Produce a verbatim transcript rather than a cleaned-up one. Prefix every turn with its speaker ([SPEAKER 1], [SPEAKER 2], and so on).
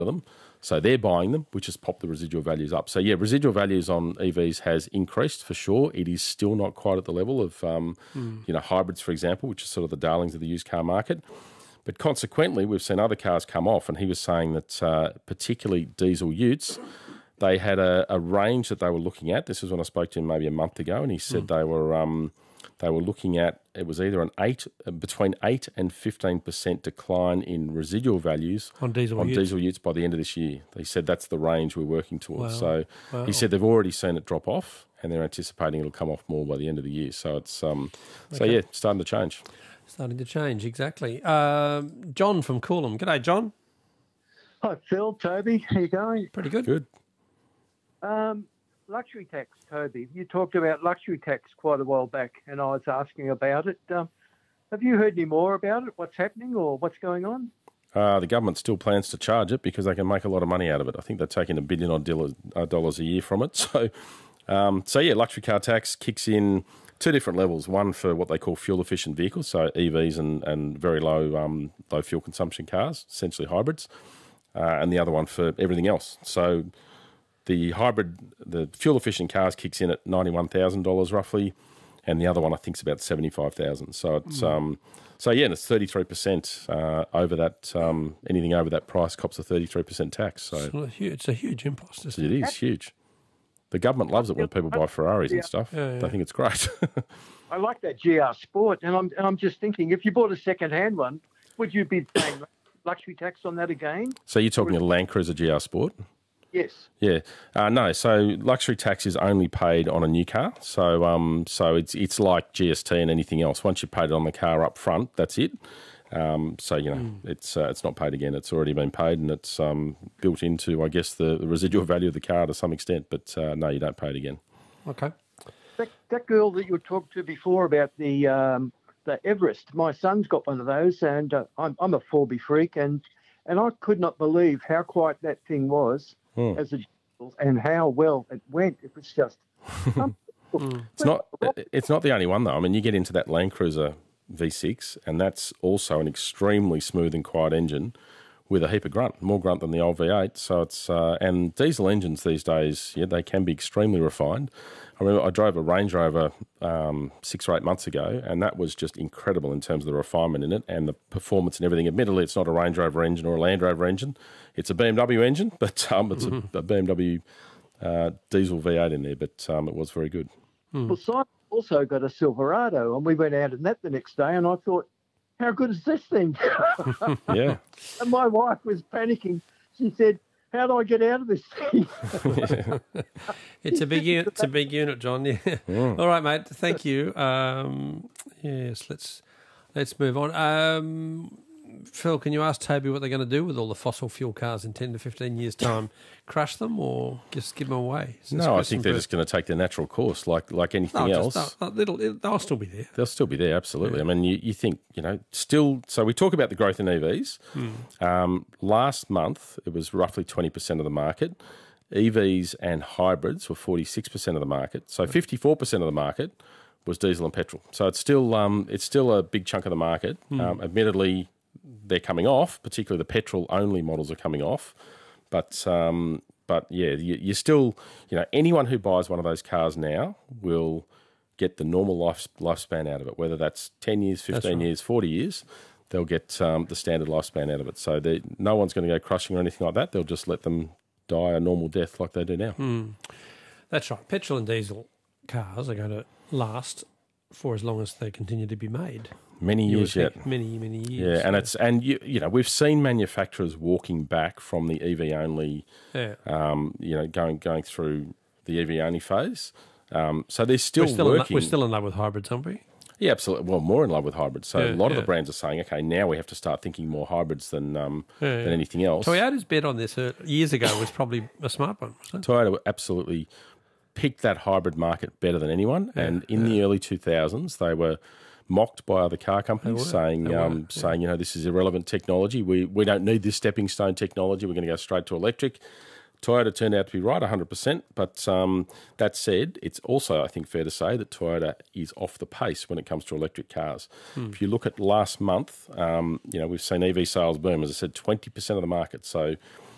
[SPEAKER 1] them. So they're buying them, which has popped the residual values up. So, yeah, residual values on E Vs has increased for sure. It is still not quite at the level of, um, mm. you know, hybrids, for example, which is sort of the darlings of the used car market. But consequently, we've seen other cars come off, and he was saying that uh, particularly diesel utes, they had a, a range that they were looking at. This was when I spoke to him maybe a month ago, and he said mm. they were um, they were looking at, it was either an eight between eight and fifteen percent decline in residual values
[SPEAKER 2] on diesel
[SPEAKER 1] on
[SPEAKER 2] utes.
[SPEAKER 1] diesel utes by the end of this year. He said that's the range we're working towards.
[SPEAKER 2] Wow.
[SPEAKER 1] So
[SPEAKER 2] wow.
[SPEAKER 1] he said they've already seen it drop off, and they're anticipating it'll come off more by the end of the year. So it's um, okay. so yeah, starting to change.
[SPEAKER 2] Starting to change, exactly. Uh, John from Coolum. G'day, John.
[SPEAKER 3] Hi, Phil, Toby. How you going?
[SPEAKER 2] Pretty good.
[SPEAKER 1] Good.
[SPEAKER 3] Um, luxury tax, Toby. You talked about luxury tax quite a while back, and I was asking about it. Um, have you heard any more about it? What's happening or what's going on?
[SPEAKER 1] Uh, the government still plans to charge it because they can make a lot of money out of it. I think they're taking a billion odd dollars a year from it. So, um, so yeah, luxury car tax kicks in two different levels. One for what they call fuel-efficient vehicles, so E Vs and, and very low um, low fuel consumption cars, essentially hybrids, uh, and the other one for everything else. So the hybrid, the fuel-efficient cars kicks in at ninety-one thousand dollars roughly, and the other one I think is about seventy-five thousand dollars. So it's mm. um, so yeah, and it's thirty-three percent uh, over that. Um, anything over that price cops a thirty-three percent tax. So
[SPEAKER 2] it's a huge, it's a huge impost. Isn't
[SPEAKER 1] it,
[SPEAKER 2] it
[SPEAKER 1] is huge. The government loves it when people buy Ferraris
[SPEAKER 3] yeah.
[SPEAKER 1] and stuff.
[SPEAKER 2] Yeah, yeah.
[SPEAKER 1] They think it's great.
[SPEAKER 3] I like that G R Sport, and I'm and I'm just thinking, if you bought a second-hand one, would you be paying luxury tax on that again?
[SPEAKER 1] So you're talking a Land Cruiser G R Sport?
[SPEAKER 3] Yes.
[SPEAKER 1] Yeah. Uh, no. So luxury tax is only paid on a new car. So um, so it's it's like G S T and anything else. Once you paid it on the car up front, that's it. Um, so you know mm. it's uh, it's not paid again. It's already been paid, and it's um, built into, I guess, the, the residual value of the car to some extent. But uh, no, you don't pay it again.
[SPEAKER 2] Okay.
[SPEAKER 3] That, that girl that you talked to before about the um, the Everest, my son's got one of those, and uh, I'm I'm a Forby freak, and and I could not believe how quiet that thing was mm. as a and how well it went. It was just. um,
[SPEAKER 1] mm. It's not. It's not the only one though. I mean, you get into that Land Cruiser V six, and that's also an extremely smooth and quiet engine with a heap of grunt, more grunt than the old V eight. So it's uh, and diesel engines these days, yeah, they can be extremely refined. I remember I drove a Range Rover um, six or eight months ago, and that was just incredible in terms of the refinement in it and the performance and everything. Admittedly, it's not a Range Rover engine or a Land Rover engine; it's a B M W engine, but um, it's mm-hmm. a, a B M W uh, diesel V eight in there. But um, it was very good.
[SPEAKER 3] Mm. Well, Simon also got a Silverado, and we went out in that the next day, and I thought, how good is this thing?
[SPEAKER 1] Yeah.
[SPEAKER 3] And my wife was panicking. She said, how do I get out of this thing?
[SPEAKER 2] It's a big unit, it's a big unit, John. Yeah. Mm. All right, mate. Thank you. Um, yes, let's let's move on. Um, Phil, can you ask Toby what they're going to do with all the fossil fuel cars in ten to fifteen years' time? Crush them or just give them away?
[SPEAKER 1] No, I think they're just going to take their natural course like like anything
[SPEAKER 2] no,
[SPEAKER 1] else.
[SPEAKER 2] Just, they'll, they'll, they'll still be there.
[SPEAKER 1] They'll still be there, absolutely. Yeah. I mean, you, you think, you know, still... So we talk about the growth in E Vs. Mm. Um, last month, it was roughly twenty percent of the market. E Vs and hybrids were forty-six percent of the market. So fifty-four percent of the market was diesel and petrol. So it's still um, it's still a big chunk of the market. Mm. Um, admittedly, they're coming off, particularly the petrol-only models are coming off. But, um, but yeah, you, you still, you know, anyone who buys one of those cars now will get the normal life, lifespan out of it, whether that's ten years, fifteen right. years, forty years, they'll get um, the standard lifespan out of it. So no one's going to go crushing or anything like that. They'll just let them die a normal death like they do now.
[SPEAKER 2] Mm. That's right. Petrol and diesel cars are going to last for as long as they continue to be made.
[SPEAKER 1] Many
[SPEAKER 2] you
[SPEAKER 1] years yet.
[SPEAKER 2] Many, many years.
[SPEAKER 1] Yeah, and yeah. it's and you you know we've seen manufacturers walking back from the E V only,
[SPEAKER 2] yeah.
[SPEAKER 1] um, you know, going going through the E V only phase. Um, so they're still,
[SPEAKER 2] we're still
[SPEAKER 1] working.
[SPEAKER 2] In, we're still in love with hybrids, aren't we?
[SPEAKER 1] Yeah, absolutely. Well, more in love with hybrids. So
[SPEAKER 2] yeah,
[SPEAKER 1] a lot
[SPEAKER 2] yeah.
[SPEAKER 1] of the brands are saying, okay, now we have to start thinking more hybrids than um,
[SPEAKER 2] yeah,
[SPEAKER 1] than
[SPEAKER 2] yeah.
[SPEAKER 1] anything else.
[SPEAKER 2] Toyota's bet on this uh, years ago was probably a smart one, wasn't it?
[SPEAKER 1] Toyota absolutely picked that hybrid market better than anyone,
[SPEAKER 2] yeah,
[SPEAKER 1] and in
[SPEAKER 2] yeah.
[SPEAKER 1] the early two thousands, they were mocked by other car companies, saying,
[SPEAKER 2] were,
[SPEAKER 1] um,
[SPEAKER 2] yeah.
[SPEAKER 1] saying, you know, this is irrelevant technology. We we don't need this stepping stone technology. We're going to go straight to electric. Toyota turned out to be right one hundred percent, but um, that said, it's also, I think, fair to say that Toyota is off the pace when it comes to electric cars. Hmm. If you look at last month, um, you know, we've seen E V sales boom, as I said, twenty percent of the market. So